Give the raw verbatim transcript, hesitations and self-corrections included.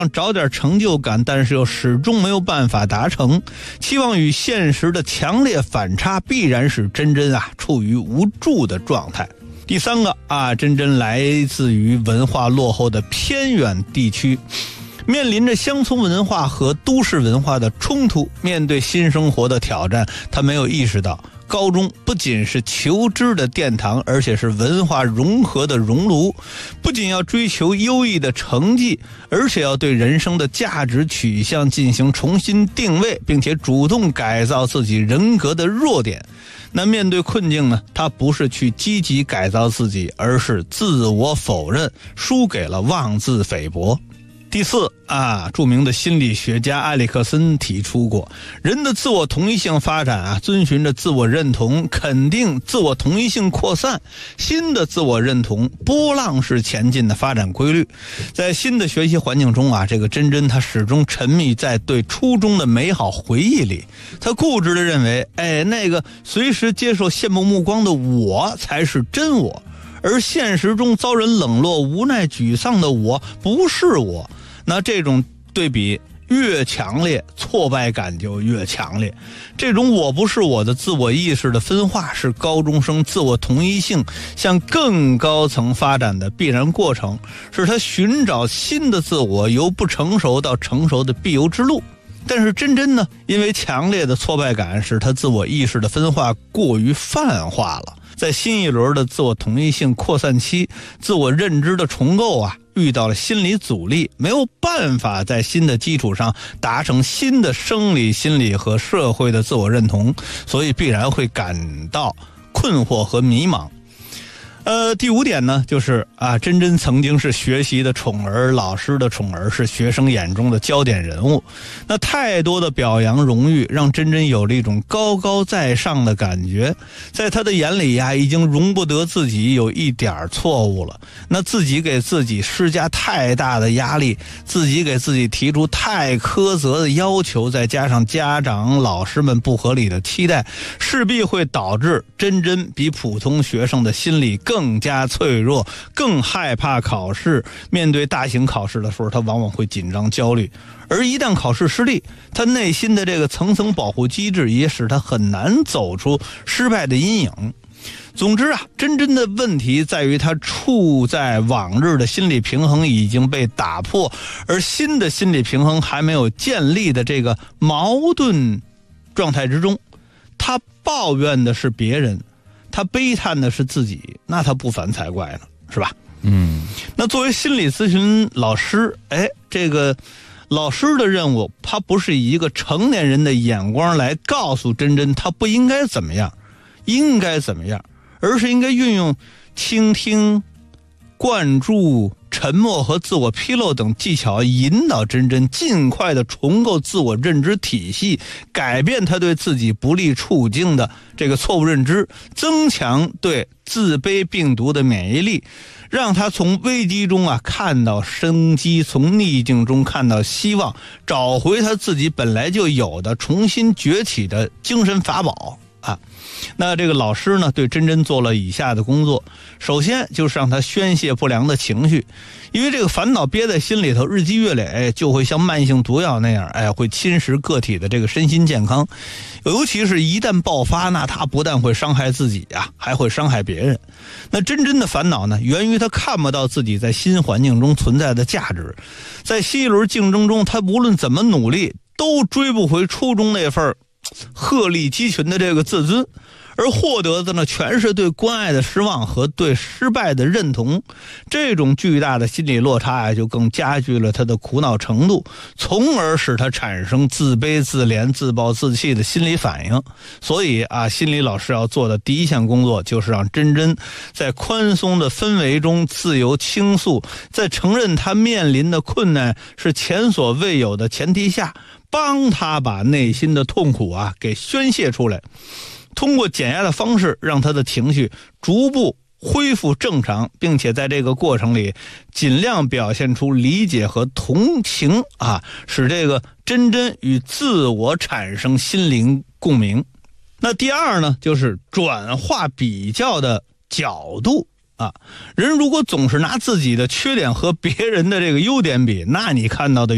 找点成就感，但是又始终没有办法达成，期望与现实的强烈反差，必然使真真啊处于无助的状态。第三个啊，真真来自于文化落后的偏远地区，面临着乡村文化和都市文化的冲突，面对新生活的挑战，他没有意识到高中不仅是求知的殿堂，而且是文化融合的熔炉，不仅要追求优异的成绩，而且要对人生的价值取向进行重新定位，并且主动改造自己人格的弱点。那面对困境呢，他不是去积极改造自己，而是自我否认，输给了妄自菲薄。第四啊，著名的心理学家埃里克森提出过，人的自我同一性发展啊，遵循着自我认同肯定、自我同一性扩散、新的自我认同波浪式前进的发展规律。在新的学习环境中啊，这个真真他始终沉迷在对初中的美好回忆里，他固执地认为，哎，那个随时接受羡慕目光的我才是真我，而现实中遭人冷落、无奈、沮丧的我不是我。那这种对比越强烈，挫败感就越强烈。这种我不是我的自我意识的分化，是高中生自我同一性向更高层发展的必然过程，是他寻找新的自我由不成熟到成熟的必由之路。但是真真呢，因为强烈的挫败感使他自我意识的分化过于泛化了，在新一轮的自我同一性扩散期，自我认知的重构啊遇到了心理阻力，没有办法在新的基础上达成新的生理、心理和社会的自我认同，所以必然会感到困惑和迷茫。呃，第五点呢，就是啊，真真曾经是学习的宠儿，老师的宠儿，是学生眼中的焦点人物。那太多的表扬荣誉，让真真有了一种高高在上的感觉，在他的眼里呀，已经容不得自己有一点错误了。那自己给自己施加太大的压力，自己给自己提出太苛责的要求，再加上家长、老师们不合理的期待，势必会导致真真比普通学生的心理更加脆弱，更害怕考试。面对大型考试的时候，他往往会紧张焦虑，而一旦考试失利，他内心的这个层层保护机制也使他很难走出失败的阴影。总之啊，真正的问题在于他处在往日的心理平衡已经被打破，而新的心理平衡还没有建立的这个矛盾状态之中。他抱怨的是别人，他悲叹的是自己，那他不烦才怪呢，是吧？ 嗯， 那作为心理咨询老师，哎，这个老师的任务，他不是以一个成年人的眼光来告诉真真他不应该怎么样，应该怎么样，而是应该运用倾听、灌注、沉默和自我披露等技巧，引导真真尽快的重构自我认知体系，改变他对自己不利处境的这个错误认知，增强对自卑病毒的免疫力，让他从危机中啊看到生机，从逆境中看到希望，找回他自己本来就有的重新崛起的精神法宝啊。那这个老师呢，对真真做了以下的工作。首先就是让他宣泄不良的情绪，因为这个烦恼憋在心里头，日积月累，哎，就会像慢性毒药那样，哎，会侵蚀个体的这个身心健康。尤其是一旦爆发，那他不但会伤害自己啊，还会伤害别人。那真真的烦恼呢，源于他看不到自己在新环境中存在的价值。在新一轮竞争中，他无论怎么努力，都追不回初中那份鹤立鸡群的这个自尊，而获得的呢，全是对关爱的失望和对失败的认同。这种巨大的心理落差啊，就更加剧了他的苦恼程度，从而使他产生自卑、自怜、自暴自弃的心理反应。所以啊，心理老师要做的第一项工作，就是让真真在宽松的氛围中自由倾诉，在承认他面临的困难是前所未有的前提下，帮他把内心的痛苦啊给宣泄出来，通过减压的方式让他的情绪逐步恢复正常，并且在这个过程里尽量表现出理解和同情啊，使这个真真与自我产生心灵共鸣。那第二呢，就是转化比较的角度啊，人如果总是拿自己的缺点和别人的这个优点比，那你看到的